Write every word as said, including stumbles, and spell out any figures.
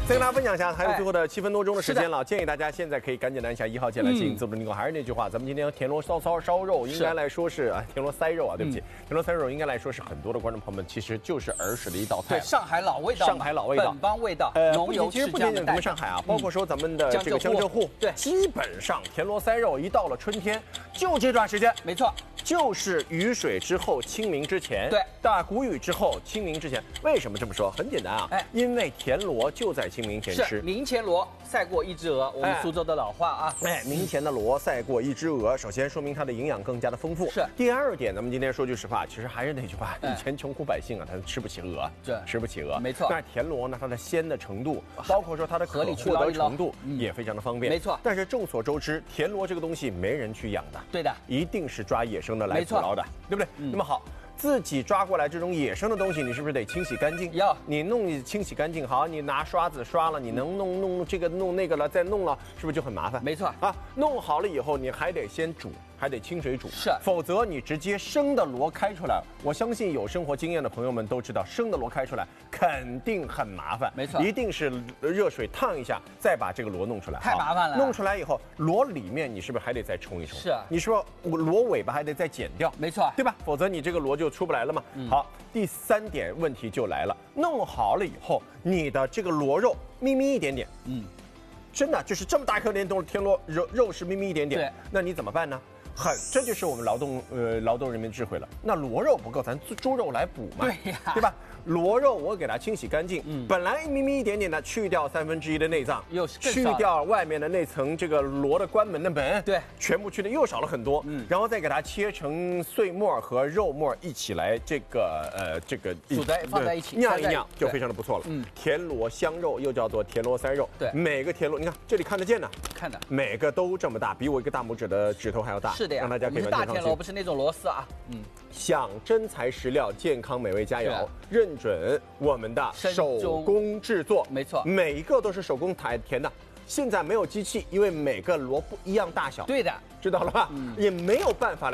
再跟大家分享一下，还有最后的七分多钟的时间了，建议大家现在可以赶紧按下一号键来进行自助订购。还是那句话，咱们今天田螺烧烧烧肉应该来说是啊，田螺塞肉啊，对不起，田螺塞肉应该来说是很多的观众朋友们其实就是儿时的一道菜。 对，上海老味道， 上海老味道， 本帮味道， 呃， 浓油其实不仅仅咱们上海啊，包括说咱们的这个江浙沪， 对， 基本上田螺塞肉一到了春天，就这段时间， 没错。 就是雨水之后，清明之前， 对， 大谷雨之后，清明之前。为什么这么说？很简单啊，哎，因为田螺就在清明前吃。 明前螺赛过一只鹅，我们苏州的老话啊。 哎，明前的螺赛过一只鹅，首先说明它的营养更加的丰富。 是。 第二点，咱们今天说句实话，其实还是那句话，以前穷苦百姓啊，他吃不起鹅， 对， 吃不起鹅， 没错。 但是田螺呢，它的鲜的程度，包括说它的可获得程度，也非常的方便。 没错。 但是众所周知，田螺这个东西没人去养的， 对的， 一定是抓野生的来捕捞的。 对不对？ 嗯、 那么好，自己抓过来这种野生的东西，你是不是得清洗干净？ 要你弄你清洗干净，好，你拿刷子刷了，你能弄弄这个弄那个了，再弄了，是不是就很麻烦？ 没错啊，弄好了以后，你还得先煮，还得清水煮， 是， 否则你直接生的螺开出来，我相信有生活经验的朋友们都知道，生的螺开出来肯定很麻烦， 没错， 一定是热水烫一下，再把这个螺弄出来， 太麻烦了。 弄出来以后，螺里面你是不是还得再冲一冲？ 是， 你说螺尾巴还得再剪掉， 没错， 对吧？否则你这个螺就出不来了嘛。嗯、好，第三点问题就来了，弄好了以后，你的这个螺肉咪咪一点点，嗯，真的就是这么大颗连东田螺肉肉是咪咪一点点， 对， 那你怎么办呢？ 很，这就是我们劳动呃劳动人民智慧了。那螺肉不够，咱猪肉来补嘛， 对呀， 对吧？螺肉我给它清洗干净，嗯，本来咪咪一点点的，去掉三分之一的内脏， 又去掉外面的那层这个螺的关门的门， 对， 全部去掉，又少了很多，嗯，然后再给它切成碎末和肉末一起来这个呃这个煮在放在一起酿一酿就非常的不错了。 嗯， 田螺香肉又叫做田螺塞肉， 对， 每个田螺你看这里看得见的， 看的， 每个都这么大，比我一个大拇指的指头还要大。 是的呀， 让大家可以是大田螺，不是那种螺丝啊。嗯， 享真材实料，健康美味佳肴，认准我们的手工制作， 没错， 每一个都是手工填填的。现在没有机器，因为每个螺不一样大小。 对的， 知道了吧？嗯，也没有办法来。